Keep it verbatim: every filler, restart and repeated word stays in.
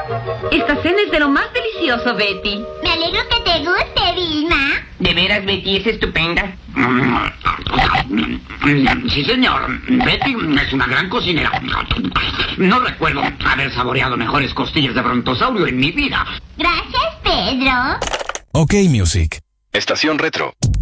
Esta cena es de lo más delicioso, Betty. Me alegro que te guste, Vilma. ¿De veras, Betty, es estupenda? Sí, señor. Betty es una gran cocinera. No recuerdo haber saboreado mejores costillas de brontosaurio en mi vida. Gracias, Pedro. OK Music. Estación Retro.